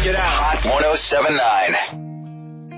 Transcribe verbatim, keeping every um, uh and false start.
Check it out. one oh seven point nine.